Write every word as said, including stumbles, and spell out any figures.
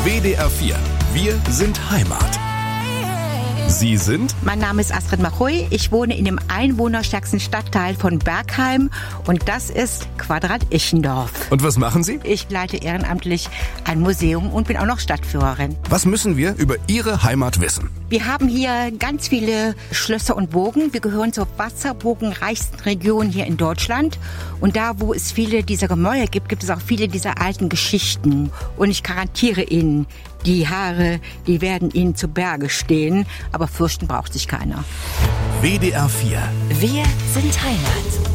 W D R vier. Wir sind Heimat. Sie sind? Mein Name ist Astrid Machoy. Ich wohne in dem einwohnerstärksten Stadtteil von Bergheim und das ist Quadrat Ichendorf. Und was machen Sie? Ich leite ehrenamtlich ein Museum und bin auch noch Stadtführerin. Was müssen wir über Ihre Heimat wissen? Wir haben hier ganz viele Schlösser und Burgen. Wir gehören zur wasserburgenreichsten Region hier in Deutschland. Und da, wo es viele dieser Gemäuer gibt, gibt es auch viele dieser alten Geschichten. Und ich garantiere Ihnen, die Haare, die werden Ihnen zu Berge stehen. Aber fürchten braucht sich keiner. W D R vier. Wir sind Heimat.